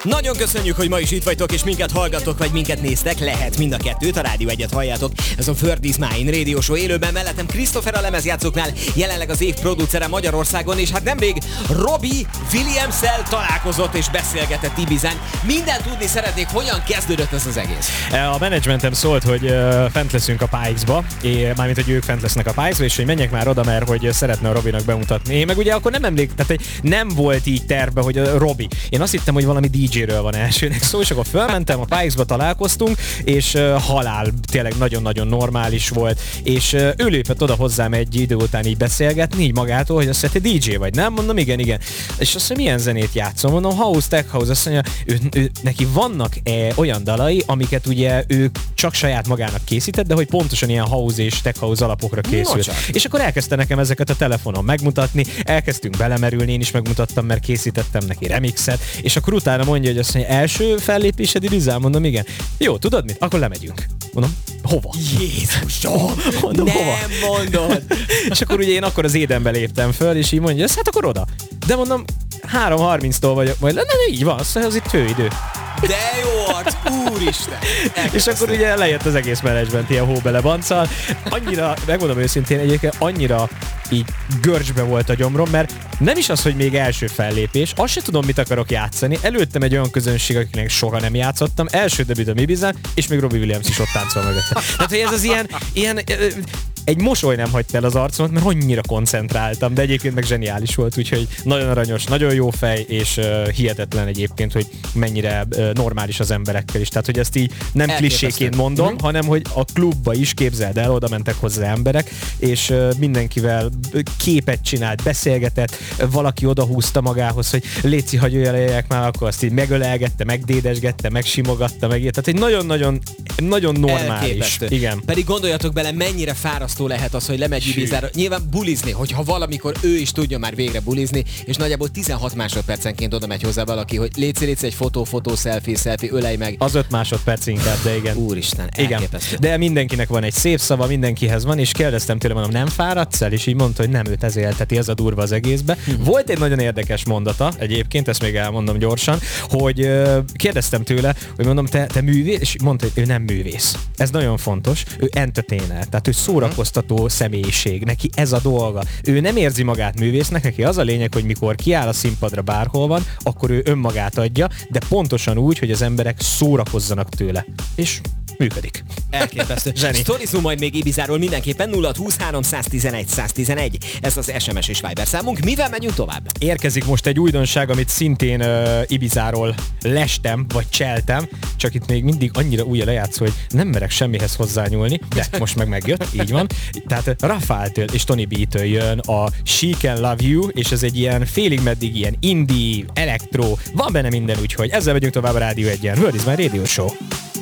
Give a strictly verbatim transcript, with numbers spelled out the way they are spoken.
Nagyon köszönjük, hogy ma is itt vagytok, és minket hallgatok, vagy minket néztek. Lehet mind a kettőt, a Rádió egyet halljátok. Ez a Word is Mine Radio Show élőben, mellettem Christopher a lemezjátszóknál, jelenleg az év producere Magyarországon, és hát nemrég Robbie Williams-szel találkozott és beszélgetett Ibizán. Minden tudni szeretnék, hogyan kezdődött ez az egész. A menedzsmentem szólt, hogy uh, fent leszünk a Pikes-ba, mármint, hogy ők fent lesznek a Pikes-ba, és hogy menjek már oda, mert hogy szeretne a Robinak bemutatni. Én meg ugye akkor nem emlék, tehát nem volt így tervbe, hogy a Robi. Én azt hittem, hogy valami dé dzséről van elsőnek szó, és akkor fölmentem, a Pikes-ba találkoztunk, és uh, halál, tényleg nagyon-nagyon normális volt, és uh, ő lépett oda hozzám egy idő után így beszélgetni, így magától, hogy azt mondja, te dé dzsé vagy, nem? Mondom, igen, igen. És azt mondja, milyen zenét játszom? Mondom, house, tech house. Azt mondja, ő, ő, neki vannak e, olyan dalai, amiket ugye ő csak saját magának készített, de hogy pontosan ilyen house és tech house alapokra készült. És akkor elkezdte nekem ezeket a telefonon megmutatni, elkezdtünk belemerülni, én is megmutattam, mert készítettem neki remixet, és akkor utána mondja, hogy azt mondja, első fellépésed Ibizán? Mondom, igen. Jó, tudod mit? Akkor lemegyünk. Mondom, hova? Jézusom! Mondom, nem hova? mondod! És akkor ugye én akkor az Édenbe léptem föl, és így mondja, hát akkor oda. De mondom, három harminctól vagyok, majd lenne, így van, szóval az itt főidő. De jó arc, úristen! És akkor ugye lejött az egész menedzsment ilyen hóbelebanccal. Annyira, megmondom őszintén, egyébként annyira így görcsbe volt a gyomrom, mert nem is az, hogy még első fellépés, azt se tudom, mit akarok játszani. Előttem egy olyan közönség, akinek soha nem játszottam, első debütöm Ibizán, és még Robbie Williams is ott táncol mögötte. Tehát, hogy ez az ilyen, ilyen egy mosoly nem hagyta el az arcomat, mert annyira koncentráltam, de egyébként meg zseniális volt, úgyhogy nagyon aranyos, nagyon jó fej, és uh, hihetetlen egyébként, hogy mennyire uh, normális az emberekkel is. Tehát, hogy ezt így nem kliséként mondom, mm-hmm. hanem, hogy a klubba is, képzeld el, oda mentek hozzá emberek, és uh, mindenkivel képet csinált, beszélgetett, valaki odahúzta magához, hogy léci, hagyj jöjjenek már, akkor azt így megölelgette, megdédesgette, megsimogatta, meg tehát egy nagyon-nagyon nagyon normális. Elképesztő. Igen. Pedig gondoljatok bele, mennyire fárasztó lehet az, hogy lemegy Ibizára. Nyilván bulizni, hogyha valamikor ő is tudja már végre bulizni, és nagyjából tizenhat másodpercenként oda megy hozzá valaki, hogy léci, léci, egy fotó, fotó, selfie, selfie, ölej meg. Az öt másodperc inkább, de igen. Úristen, elképesztő. Igen. De mindenkinek van egy szép szava, mindenkihez van, és kérdeztem tőle, mondom, nem fáradsz el? És így mondta, hogy nem, őt ez élteti, ez a durva az egészbe. Hmm. Volt egy nagyon érdekes mondata, egyébként, ezt még elmondom gyorsan, hogy uh, kérdeztem tőle, hogy mondom, te, te művész, és mondta, hogy ő nem művész. Ez nagyon fontos. Ő entertainer, tehát ő szórakoztató személyiség, neki ez a dolga. Ő nem érzi magát művésznek, neki az a lényeg, hogy mikor kiáll a színpadra bárhol van, akkor ő önmagát adja, de pontosan úgy, hogy az emberek szórakozzanak tőle. És működik. Elképesztő. Sztorizunk majd még Ibizáról mindenképpen nulla húsz háromszáztizenegy száztizenegy. Ez az es em es és Viber számunk. Mivel megyünk tovább? Érkezik most egy újdonság, amit szintén uh, Ibizáról lestem, vagy cseltem, csak itt még mindig annyira újra lejátszó, hogy nem merek semmihez hozzányúlni, de most meg megjött, így van. Tehát Rafale-től és Tony B-től jön a She Can Love You, és ez egy ilyen félig meddig ilyen indie, elektro, van benne minden, úgyhogy ezzel megyünk tovább a Rádió egyen. Word is Mine Radio Show.